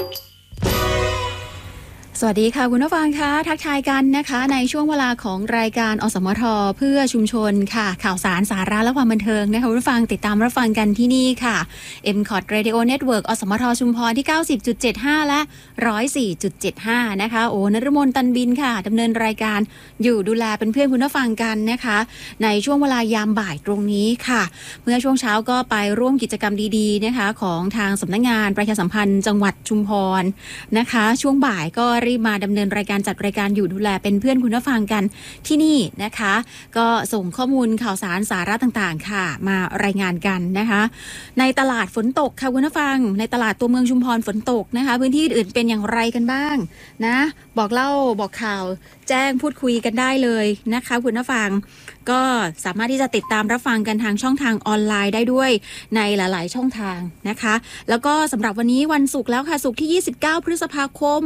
สวัสดีค่ะคุณผู้ฟังคะทักทายกันนะคะในช่วงเวลาของรายการอสมทเพื่อชุมชนค่ะข่าวสารสาระและความบันเทิงนะคะคุณผู้ฟังติดตามรับฟังกันที่นี่ค่ะ MCOT Radio Network อสมทชุมพรที่ 90.75 และ 104.75 นะคะโอ้นฤมลตันบินค่ะดำเนินรายการอยู่ดูแลเป็นเพื่อนคุณผู้ฟังกันนะคะในช่วงเวลายามบ่ายตรงนี้ค่ะเมื่อช่วงเช้าก็ไปร่วมกิจกรรมดีๆนะคะของทางสำนักงานประชาสัมพันธ์จังหวัดชุมพรนะคะช่วงบ่ายก็รีบมาดำเนินรายการจัดรายการอยู่ดูแลเป็นเพื่อนคุณผู้ฟังกันที่นี่นะคะก็ส่งข้อมูลข่าวสารสาระต่างๆค่ะมารายงานกันนะคะในตลาดฝนตกค่ะคุณผู้ฟังในตลาดตัวเมืองชุมพรฝนตกนะคะพื้นที่อื่นเป็นอย่างไรกันบ้างนะบอกเล่าบอกข่าวแจ้งพูดคุยกันได้เลยนะคะคุณผู้ฟังก็สามารถที่จะติดตามรับฟังกันทางช่องทางออนไลน์ได้ด้วยในหลายๆช่องทางนะคะแล้วก็สำหรับวันนี้วันศุกร์แล้วค่ะศุกร์ที่29พฤษภาคม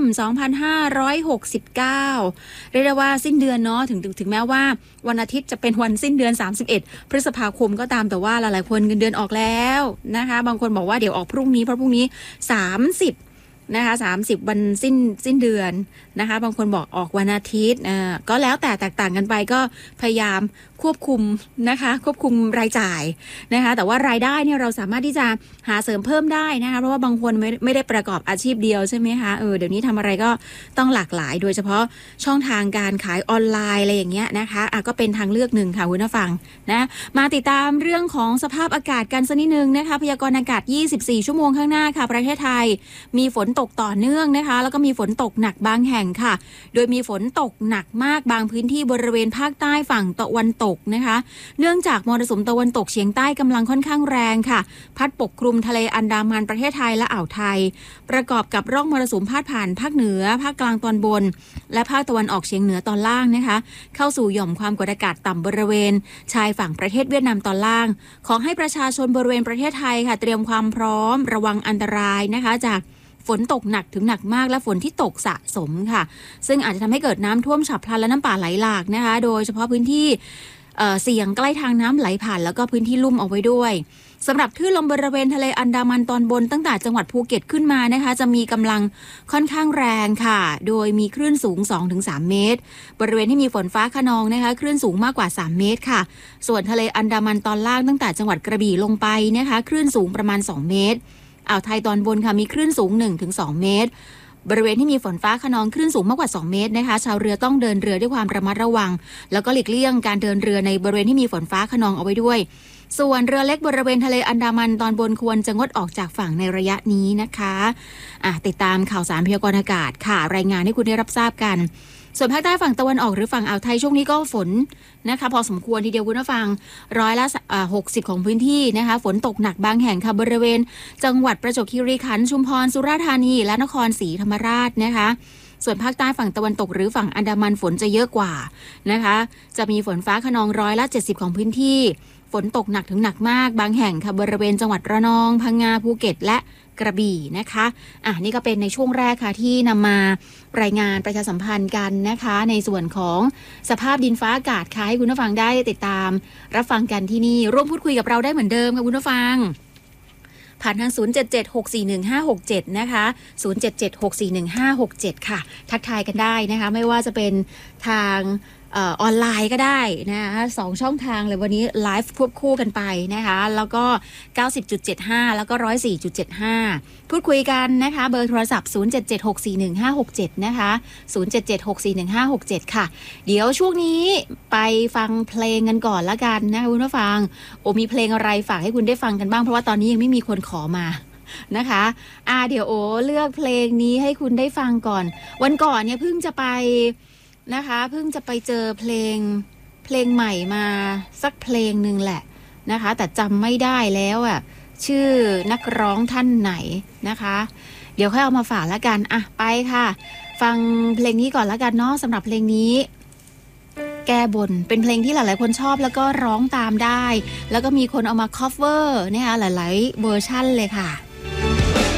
2569เรียกได้ว่าสิ้นเดือนเนาะถึงแม้ว่าวันอาทิตย์จะเป็นวันสิ้นเดือน31พฤษภาคมก็ตามแต่ว่าหลายๆคนเงินเดือนออกแล้วนะคะบางคนบอกว่าเดี๋ยวออกพรุ่งนี้เพราะพรุ่งนี้30นะคะ30วันสิ้นเดือนนะคะบางคนบอกออกวันอาทิตย์ก็แล้วแต่แตกต่างกันไปก็พยายามควบคุมนะคะควบคุมรายจ่ายนะคะแต่ว่ารายได้เนี่ยเราสามารถที่จะหาเสริมเพิ่มได้นะคะเพราะว่าบางคนไม่ได้ประกอบอาชีพเดียวใช่ไหมคะเดี๋ยวนี้ทำอะไรก็ต้องหลากหลายโดยเฉพาะช่องทางการขายออนไลน์อะไรอย่างเงี้ยนะคะก็เป็นทางเลือกหนึ่งค่ะคุณผู้ฟังนะมาติดตามเรื่องของสภาพอากาศกันสักนิดนึงนะคะพยากรณ์อากาศ24ชั่วโมงข้างหน้าค่ะประเทศไทยมีฝนตกต่อเนื่องนะคะแล้วก็มีฝนตกหนักบางแห่งค่ะโดยมีฝนตกหนักมากบางพื้นที่บริเวณภาคใต้ฝั่งตะวันตกนะคะเนื่องจากมรสุมตะวันตกเฉียงใต้กำลังค่อนข้างแรงค่ะพัดปกคลุมทะเลอันดามันประเทศไทยและอ่าวไทยประกอบกับร่องมรสุมพาดผ่านภาคเหนือภาคกลางตอนบนและภาคตะวันออกเฉียงเหนือตอนล่างนะคะเข้าสู่หย่อมความกดอากาศต่ำบริเวณชายฝั่งประเทศเวียดนามตอนล่างขอให้ประชาชนบริเวณประเทศไทยค่ะเตรียมความพร้อมระวังอันตรายนะคะจากฝนตกหนักถึงหนักมากและฝนที่ตกสะสมค่ะซึ่งอาจจะทำให้เกิดน้ำท่วมฉับพลันและน้ำป่าไหลหลากนะคะโดยเฉพาะพื้นที่เสี่ยงใกล้ทางน้ำไหลผ่านแล้วก็พื้นที่ลุ่มเอาไว้ด้วยสำหรับคลื่นลมบริเวณทะเลอันดามันตอนบนตั้งแต่จังหวัดภูเก็ตขึ้นมานะคะจะมีกำลังค่อนข้างแรงค่ะโดยมีคลื่นสูง 2-3 เมตรบริเวณที่มีฝนฟ้าคะนองนะคะคลื่นสูงมากกว่า3เมตรค่ะส่วนทะเลอันดามันตอนล่างตั้งแต่จังหวัดกระบี่ลงไปนะคะคลื่นสูงประมาณ2เมตรอ่าวไทยตอนบนค่ะมีคลื่นสูง 1-2 เมตรบริเวณที่มีฝนฟ้าคะนองคลื่นสูงมากกว่า2เมตรนะคะชาวเรือต้องเดินเรือด้วยความระมัดระวังแล้วก็หลีกเลี่ยงการเดินเรือในบริเวณที่มีฝนฟ้าคะนองเอาไว้ด้วยส่วนเรือเล็กบริเวณทะเลอันดามันตอนบนควรจะงดออกจากฝั่งในระยะนี้นะคะติดตามข่าวสารพยากรณ์อากาศค่ะรายงานให้คุณได้รับทราบกันส่วนภาคใต้ฝั่งตะวันออกหรือฝั่งอ่าวไทยช่วงนี้ก็ฝนนะคะพอสมควรทีเดียวคุณผู้ฟัง60%ของพื้นที่นะคะฝนตกหนักบางแห่งค่ะบริเวณจังหวัดประจวบคีรีขันธ์ชุมพรสุราษฎร์ธานีและนครศรีธรรมราชนะคะส่วนภาคใต้ฝั่งตะวันตกหรือฝั่งอันดามันฝนจะเยอะกว่านะคะจะมีฝนฟ้าคะนอง70%ของพื้นที่ฝนตกหนักถึงหนักมากบางแห่งค่ะบริเวณจังหวัดระนองพังงาภูเก็ตและกระบี่นะคะนี่ก็เป็นในช่วงแรกค่ะที่นำมารายงานประชาสัมพันธ์กันนะคะในส่วนของสภาพดินฟ้าอากาศค่ะให้คุณผู้ฟังได้ติดตามรับฟังกันที่นี่ร่วมพูดคุยกับเราได้เหมือนเดิมค่ะคุณผู้ฟังผ่านทาง0776415567นะคะ0776415567ค่ะทักทายกันได้นะคะไม่ว่าจะเป็นทางออนไลน์ก็ได้นะคะ2ช่องทางเลยวันนี้ไลฟ์ควบคู่กันไปนะคะแล้วก็ 90.75 แล้วก็ 104.75 พูดคุยกันนะคะเบอร์โทรศัพท์0776415567นะคะ0776415567ค่ะเดี๋ยวช่วงนี้ไปฟังเพลงกันก่อนละกันนะคะคุณผู้ฟังมีเพลงอะไรฝากให้คุณได้ฟังกันบ้างเพราะว่าตอนนี้ยังไม่มีคนขอมานะคะเดี๋ยวเลือกเพลงนี้ให้คุณได้ฟังก่อนวันก่อนเนี่ยเพิ่งจะไปนะคะเพิ่งจะไปเจอเพลงใหม่มาสักเพลงหนึ่งแหละนะคะแต่จำไม่ได้แล้วชื่อนักร้องท่านไหนนะคะเดี๋ยวค่อยเอามาฝากแล้วกันไปค่ะฟังเพลงนี้ก่อนแล้วกันเนาะสำหรับเพลงนี้แก้บนเป็นเพลงที่หลายๆคนชอบแล้วก็ร้องตามได้แล้วก็มีคนเอามาคัฟเวอร์นะคะหลายๆเวอร์ชั่นเลยค่ะ